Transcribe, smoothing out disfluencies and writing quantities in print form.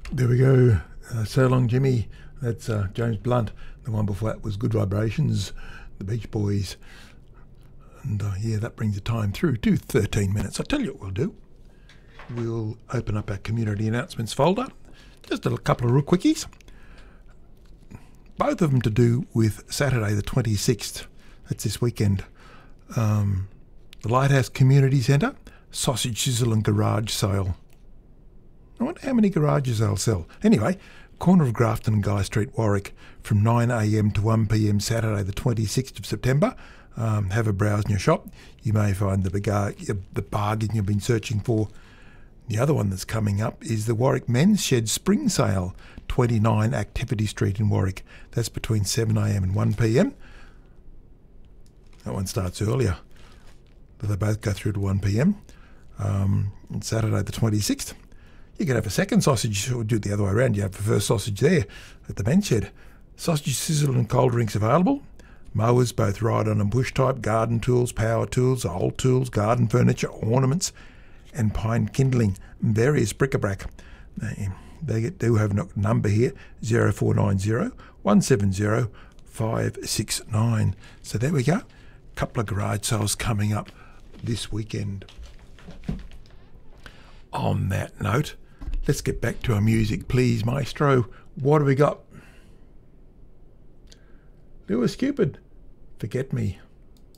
There we go. So Long Jimmy. That's James Blunt. The one before that was Good Vibrations, the Beach Boys. And yeah, that brings the time through to 13 minutes. I'll tell you what we'll do. We'll open up our community announcements folder. Just a couple of real quickies. Both of them to do with Saturday the 26th. That's this weekend. The Lighthouse Community Centre, sausage sizzle and garage sale. I wonder how many garages they'll sell. Anyway, corner of Grafton and Guy Street, Warwick, from 9 a.m. to 1 p.m. Saturday the 26th of September. Have a browse in your shop. You may find the bargain you've been searching for. The other one that's coming up is the Warwick Men's Shed Spring Sale, 29 Activity Street in Warwick. That's between 7 a.m. and 1 p.m. That one starts earlier, but they both go through to 1 p.m. On Saturday the 26th. You can have a second sausage, or do it the other way around. You have the first sausage there at the men's shed. Sausage sizzle and cold drinks available. Mowers, both ride-on and bush type, garden tools, power tools, old tools, garden furniture, ornaments, and pine kindling, and various bric-a-brac. They do have a number here, 0490 170 569. So there we go. Couple of garage sales coming up this weekend. On that note, let's get back to our music, please, Maestro. What have we got? Lewis Cupid, Forget Me.